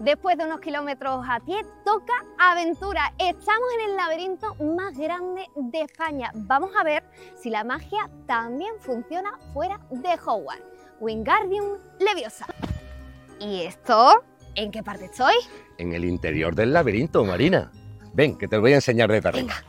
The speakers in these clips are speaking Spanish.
Después de unos kilómetros a pie, toca aventura. Estamos en el laberinto más grande de España. Vamos a ver si la magia también funciona fuera de Hogwarts. Wingardium Leviosa. ¿Y esto? ¿En qué parte estoy? En el interior del laberinto, Marina. Ven, que te lo voy a enseñar desde arriba. Venga.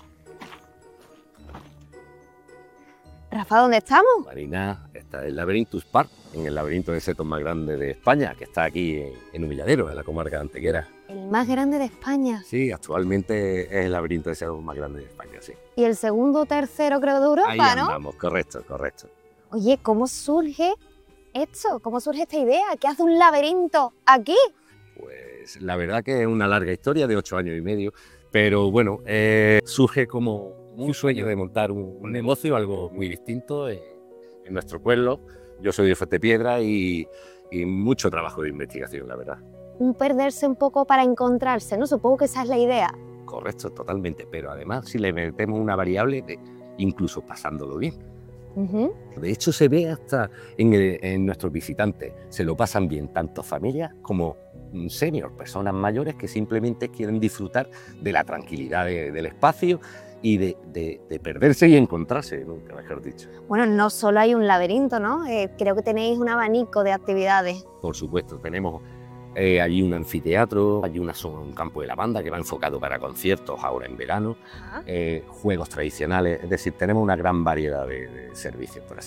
Rafa, ¿dónde estamos? Marina, está en el Laberintus Park, en el laberinto de setos más grande de España, que está aquí en Humilladero, en la comarca de Antequera. El más grande de España. Sí, actualmente es el laberinto de setos más grande de España, sí. Y el segundo o tercero, creo, de Europa, Ahí ¿no? andamos, correcto. Oye, ¿cómo surge esto? ¿Cómo surge esta idea? ¿Qué hace un laberinto aquí? Pues la verdad que es una larga historia de 8 años y medio, pero bueno, surge como un sueño de montar un negocio, algo muy distinto en nuestro pueblo. Yo soy de Fuentepiedra y mucho trabajo de investigación, la verdad. Un perderse un poco para encontrarse, ¿no? Supongo que esa es la idea. Correcto, totalmente, pero además si le metemos una variable de incluso pasándolo bien. De hecho se ve hasta en nuestros visitantes, se lo pasan bien tanto familias como seniors, personas mayores que simplemente quieren disfrutar de la tranquilidad del espacio y de perderse y encontrarse, nunca mejor dicho. Bueno, no solo hay un laberinto, ¿no? Creo que tenéis un abanico de actividades. Por supuesto, tenemos allí un anfiteatro, allí un campo de lavanda que va enfocado para conciertos ahora en verano, juegos tradicionales, es decir, tenemos una gran variedad de servicios, por así